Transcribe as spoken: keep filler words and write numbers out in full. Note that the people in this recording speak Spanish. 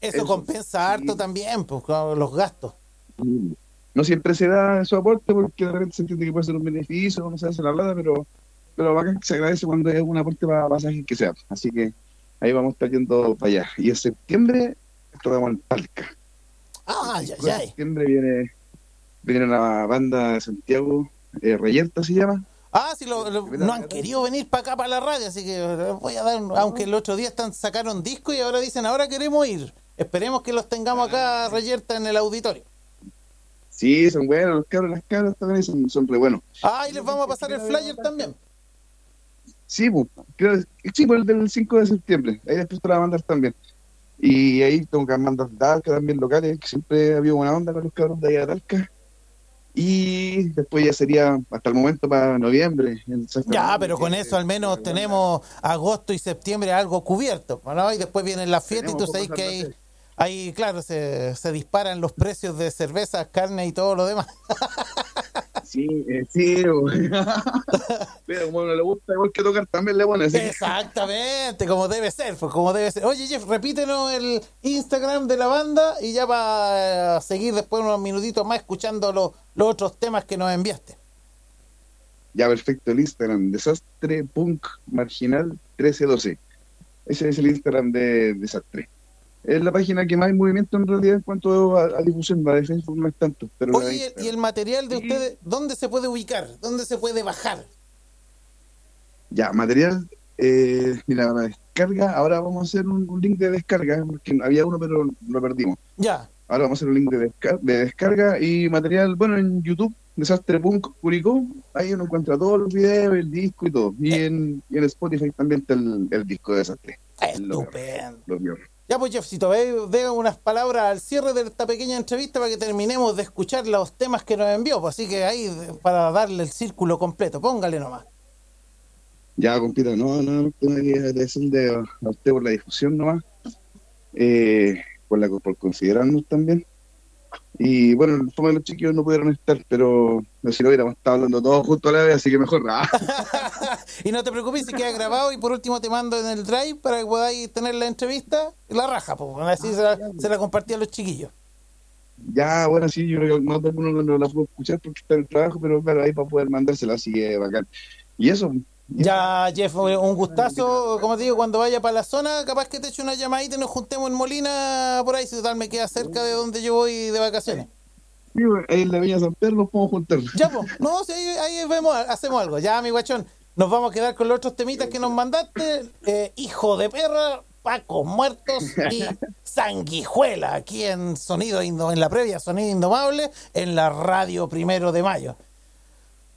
eso Eso. compensa harto Y, también, pues, con los gastos. y no siempre se da su aporte porque de repente se entiende que puede ser un beneficio, no se hace la plata, pero, pero bacán que se agradece cuando es un aporte para pasajes que sea. Así que ahí vamos a estar yendo para allá. Y en septiembre tocamos en Talca. El Ah, ya, cinco de ya. septiembre viene, viene la banda de Santiago, eh, Reyerta se llama. Ah, sí, lo, El lo- Capeta no han Bacatán. querido venir para acá, para la radio, así que eh, voy a dar, un- aunque ¿No? el otro día están sacaron disco y ahora dicen, ahora queremos ir. Esperemos que los tengamos acá, Ah, reyerta, en el auditorio. sí, son buenos los cabros, las cabras también son, son re buenos. Ah, y Y les yo vamos a pensé pasar que el no había flyer Talca. también. Sí, pues, creo, sí, por el del cinco de septiembre. Ahí después te la voy a mandar también. Y ahí tengo que mandar Talca también locales, que siempre ha habido buena onda con los cabros de allá de Talca. Y después ya sería hasta el momento para noviembre, en San Ya, Fernando, pero con eso que al la menos banda, tenemos agosto y septiembre algo cubierto, ¿no? Y después vienen las fiestas y tenemos tú poco sabes que saldo. ahí, ahí claro, se, se disparan los precios de cervezas, carne y todo lo demás. Sí, eh, sí, güey. Pero como no le gusta igual que tocar, también le pone, así que Exactamente, como debe ser, pues como debe ser. Oye, Jeff, repítenos el Instagram de la banda y ya para seguir después unos minutitos más escuchando los, los otros temas que nos enviaste. ya perfecto el Instagram, Desastre Punk Marginal mil trescientos doce. Ese es el Instagram de Desastre. Es la página que más hay movimiento en realidad en cuanto a, a difusión, la de Facebook no es tanto, pero la de Oye, ¿y Instagram. el material de Y ustedes, dónde se puede ubicar? ¿Dónde se puede bajar? ya, material, eh, mira, la descarga, ahora vamos a hacer un, un link de descarga, porque había uno pero lo perdimos. Ya. Ahora vamos a hacer un link de, desca- de descarga y material, bueno, en YouTube, Desastre Punk Curicó, ahí uno encuentra todos los videos, el disco y todo. Y Eh, en, y en Spotify también está el, el disco de Desastre, lo peor, estupendo. lo peor. Ya pues Jeffcito, ve, dé unas palabras al cierre de esta pequeña entrevista para que terminemos de escuchar los temas que nos envió. Pues, así que ahí, para darle el círculo completo, póngale nomás. Ya, compita, no, no, no tengo que agradecerle a, a usted por la difusión nomás, eh, por, la, por considerarnos también. Y bueno, el fome de los chiquillos no pudieron estar, pero no sé si lo hubiéramos estado hablando todos juntos a la vez, así que mejor. Ah, Y no te preocupes si queda grabado y por último te mando en el drive para que podáis tener la entrevista y la raja, pues así se la, ya, se la compartí a los chiquillos. ya, bueno, sí, yo creo que más de uno no, no la puedo escuchar porque está en el trabajo, pero claro, ahí para poder mandársela, así que bacán. Y eso, y eso, Ya, Jeff, un gustazo, compita. como te digo, cuando vaya para la zona, capaz que te eche una llamadita y nos juntemos en Molina por ahí, si total me queda cerca de donde yo voy de vacaciones. Sí, bueno, ahí en la Viña San Pedro nos podemos juntar. Ya, pues, no, sí, ahí, ahí vemos, hacemos algo. Ya, mi guachón, nos vamos a quedar con los otros temitas que nos mandaste. Eh, hijo de perra, Pacos Muertos y Sanguijuela, aquí en Sonido Indo, en la previa Sonido Indomable, en la radio Primero de Mayo.